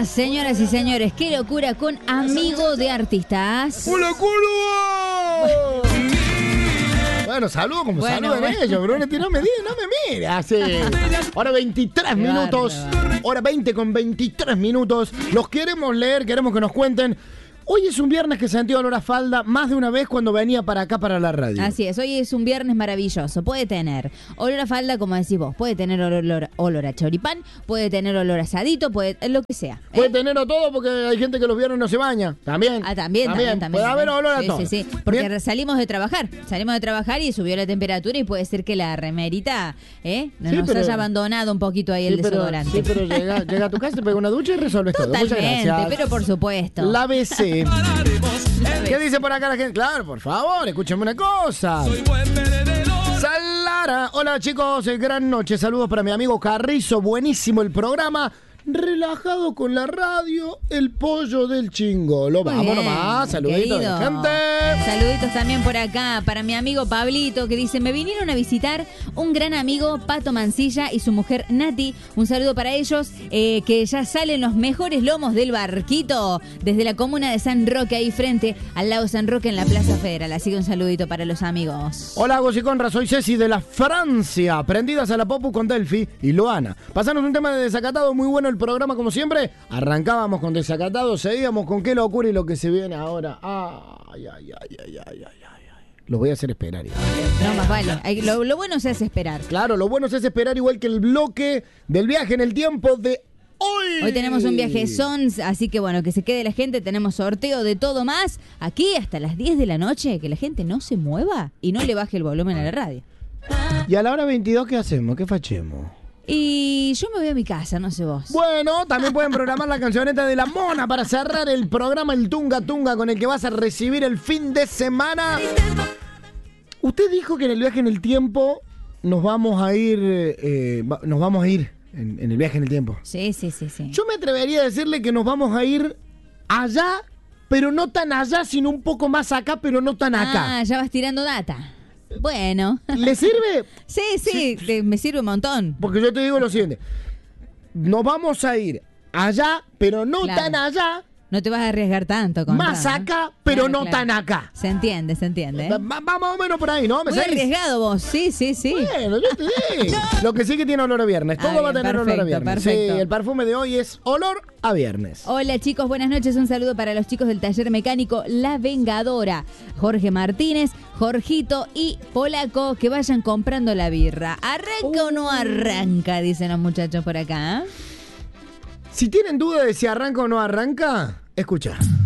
locura, señoras y señores. Qué locura con Amigo de Artistas. ¡Una locura! Bueno, saludo como saludan ellos, Bruno. No me mire. Así. Hora 23 minutos. Hora 20 con 23 minutos. Los queremos leer, queremos que nos cuenten. Hoy es un viernes que sentí olor a falda más de una vez cuando venía para acá, para la radio. Así es, hoy es un viernes maravilloso. Puede tener olor a falda, como decís vos. Puede tener olor a choripán, puede tener olor a asadito, puede lo que sea. Puede tenerlo todo porque hay gente que los viernes no se baña. También. También. Puede haber olor a todo. Sí. Porque salimos de trabajar y subió la temperatura y puede ser que la remerita nos haya abandonado un poquito ahí el desodorante. Sí, pero llega a tu casa, te pega una ducha y resuelves todo. Muchas gracias. Pero por supuesto. La BC. ¿Qué dice por acá la gente? Claro, por favor, escúchame una cosa. Salara. Hola chicos, gran noche. Saludos para mi amigo Carrizo. Buenísimo el programa. Relajado con la radio, el pollo del chingolo. Vamos nomás, saluditos de la gente. Saluditos también por acá para mi amigo Pablito, que dice: me vinieron a visitar un gran amigo, Pato Mancilla, y su mujer Nati. Un saludo para ellos, que ya salen los mejores lomos del barquito desde la comuna de San Roque, ahí frente al lago San Roque en la Plaza Federal. Así que un saludito para los amigos. Hola Gosiconra, soy Ceci de la Francia, prendidas a la Popu con Delphi y Loana. Pasanos un tema de Desacatado, muy bueno el programa como siempre. Arrancábamos con Desacatado, seguíamos con Qué locura y lo que se viene ahora. Ay. Los voy a hacer esperar. No, más vale. Lo bueno se hace esperar. Claro, lo bueno se hace esperar, igual que el bloque del viaje en el tiempo de hoy. Hoy tenemos un viaje Sons, así que bueno, que se quede la gente. Tenemos sorteo de todo más aquí hasta las 10 de la noche. Que la gente no se mueva y no le baje el volumen a la radio. ¿Y a la hora 22 qué hacemos? ¿Qué fachemos? Y yo me voy a mi casa, no sé vos. Bueno, también pueden programar la cancioneta de La Mona para cerrar el programa El Tunga Tunga, con el que vas a recibir el fin de semana. Usted dijo que en el viaje en el tiempo nos vamos a ir en el viaje en el tiempo. Sí. Yo me atrevería a decirle que nos vamos a ir allá, pero no tan allá, sino un poco más acá, pero no tan acá. Ah, ya vas tirando data. Bueno. ¿Le sirve? Sí, me sirve un montón. Porque yo te digo lo siguiente. Nos vamos a ir allá, pero no tan allá. No te vas a arriesgar tanto. Más acá, pero no tan acá. Se entiende. Va más o menos por ahí, ¿no? Muy arriesgado vos, sí. Bueno, yo te digo. Lo que sí que tiene olor a viernes. Todo va a tener olor a viernes. Perfecto. Sí, el perfume de hoy es olor a viernes. Hola chicos, buenas noches. Un saludo para los chicos del taller mecánico La Vengadora. Jorge Martínez, Jorgito y Polaco, que vayan comprando la birra. ¿Arranca o no arranca? Dicen los muchachos por acá. Si tienen duda de si arranca o no arranca, escucha.